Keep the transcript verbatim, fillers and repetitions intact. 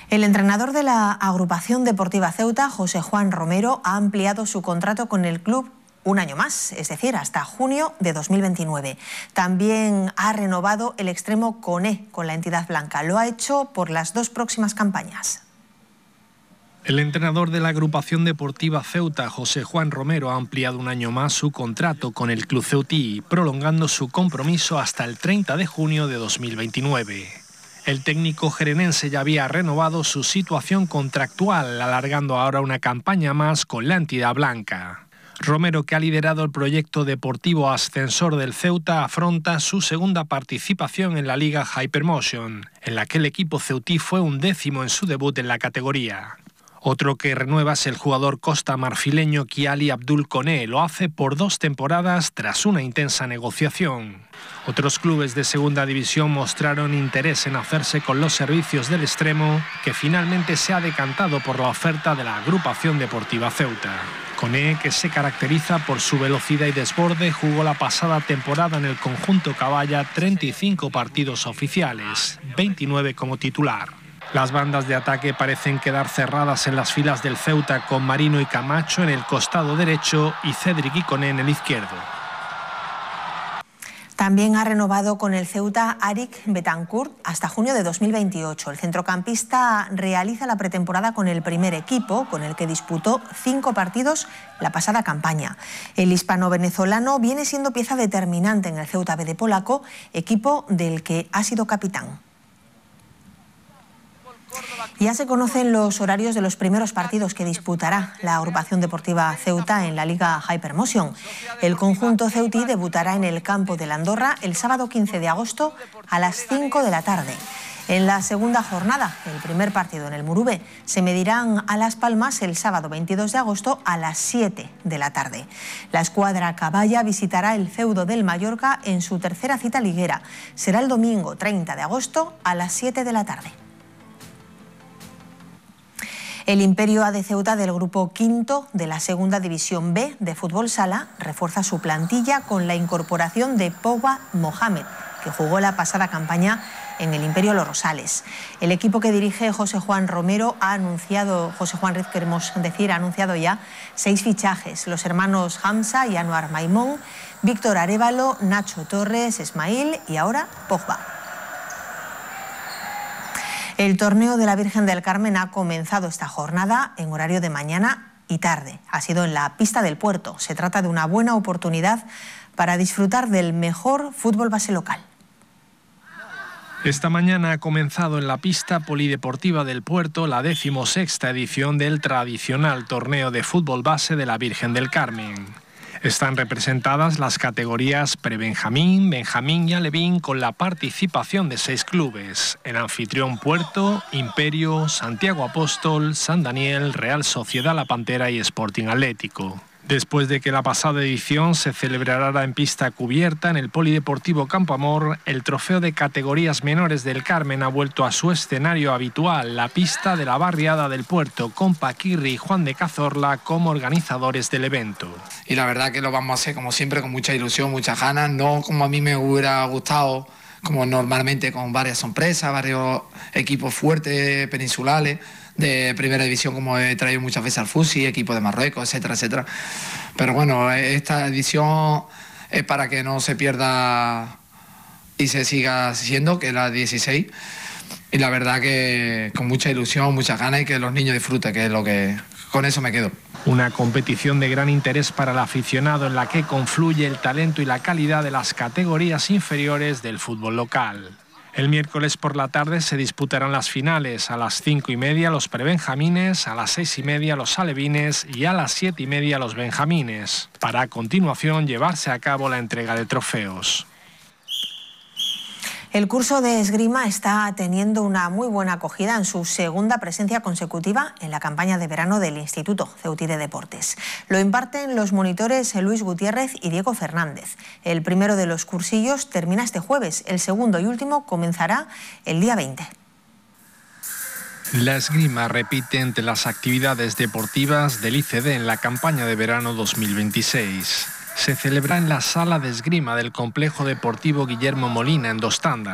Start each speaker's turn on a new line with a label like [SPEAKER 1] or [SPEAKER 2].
[SPEAKER 1] El entrenador de la agrupación deportiva Ceuta, José Juan Romero, ha ampliado su contrato con el club un año más, es decir, hasta junio de dos mil veintinueve. También ha renovado el extremo Koné con la entidad blanca. Lo ha hecho por las dos próximas campañas.
[SPEAKER 2] El entrenador de la agrupación deportiva Ceuta, José Juan Romero, ha ampliado un año más su contrato con el club ceutí, prolongando su compromiso hasta el treinta de junio de dos mil veintinueve. El técnico jerenense ya había renovado su situación contractual, alargando ahora una campaña más con la entidad blanca. Romero, que ha liderado el proyecto deportivo ascensor del Ceuta, afronta su segunda participación en la Liga Hypermotion, en la que el equipo ceutí fue undécimo en su debut en la categoría. Otro que renueva es el jugador costa-marfileño Kiali Abdul Koné. Lo hace por dos temporadas tras una intensa negociación. Otros clubes de segunda división mostraron interés en hacerse con los servicios del extremo, que finalmente se ha decantado por la oferta de la agrupación deportiva Ceuta. Koné, que se caracteriza por su velocidad y desborde, jugó la pasada temporada en el conjunto Caballa treinta y cinco partidos oficiales, veintinueve como titular. Las bandas de ataque parecen quedar cerradas en las filas del Ceuta, con Marino y Camacho en el costado derecho y Cédric y Koné en el izquierdo.
[SPEAKER 1] También ha renovado con el Ceuta Arik Betancourt hasta junio de dos mil veintiocho. El centrocampista realiza la pretemporada con el primer equipo, con el que disputó cinco partidos la pasada campaña. El hispano-venezolano viene siendo pieza determinante en el Ceuta B de Polaco, equipo del que ha sido capitán. Ya se conocen los horarios de los primeros partidos que disputará la agrupación deportiva Ceuta en la Liga Hypermotion. El conjunto ceutí debutará en el campo de la Andorra el sábado quince de agosto a las cinco de la tarde. En la segunda jornada, el primer partido en el Murube, se medirán a Las Palmas el sábado veintidós de agosto a las siete de la tarde. La escuadra Caballa visitará el feudo del Mallorca en su tercera cita liguera. Será el domingo treinta de agosto a las siete de la tarde. El Imperio A de Ceuta, del grupo quinto de la segunda división B de fútbol sala, refuerza su plantilla con la incorporación de Pogba Mohamed, que jugó la pasada campaña en el Imperio Los Rosales. El equipo que dirige José Juan Romero ha anunciado, José Juan Riz, queremos decir, ha anunciado ya seis fichajes: los hermanos Hamza y Anuar Maimón, Víctor Arévalo, Nacho Torres, Esmail y ahora Pogba. El torneo de la Virgen del Carmen ha comenzado esta jornada en horario de mañana y tarde. Ha sido en la pista del Puerto. Se trata de una buena oportunidad para disfrutar del mejor fútbol base local.
[SPEAKER 2] Esta mañana ha comenzado en la pista polideportiva del Puerto la decimosexta edición del tradicional torneo de fútbol base de la Virgen del Carmen. Están representadas las categorías prebenjamín, benjamín y alevín, con la participación de seis clubes: el anfitrión Puerto, Imperio, Santiago Apóstol, San Daniel, Real Sociedad La Pantera y Sporting Atlético. Después de que la pasada edición se celebrara en pista cubierta en el Polideportivo Campo Amor, el trofeo de categorías menores del Carmen ha vuelto a su escenario habitual, la pista de la barriada del Puerto, con Paquirri y Juan de Cazorla como organizadores del evento.
[SPEAKER 3] Y la verdad que lo vamos a hacer como siempre, con mucha ilusión, muchas ganas, no como a mí me hubiera gustado, como normalmente, con varias sorpresas, varios equipos fuertes, peninsulares, de primera división, como he traído muchas veces al Fusi, equipo de Marruecos, etcétera, etcétera. Pero bueno, esta edición es para que no se pierda y se siga siendo, que es la dieciséis. Y la verdad que con mucha ilusión, muchas ganas, y que los niños disfruten, que es lo que... Con eso me quedo.
[SPEAKER 2] Una competición de gran interés para el aficionado, en la que confluye el talento y la calidad de las categorías inferiores del fútbol local. El miércoles por la tarde se disputarán las finales: a las cinco y media los prebenjamines, a las seis y media los alevines y a las siete y media los benjamines, para a continuación llevarse a cabo la entrega de trofeos.
[SPEAKER 1] El curso de esgrima está teniendo una muy buena acogida en su segunda presencia consecutiva en la campaña de verano del Instituto Ceutí de Deportes. Lo imparten los monitores Luis Gutiérrez y Diego Fernández. El primero de los cursillos termina este jueves, el segundo y último comenzará el día veinte.
[SPEAKER 2] La esgrima repite entre las actividades deportivas del I C D en la campaña de verano dos mil veintiséis. Se celebra en la sala de esgrima del complejo deportivo Guillermo Molina, en Dos Tandas.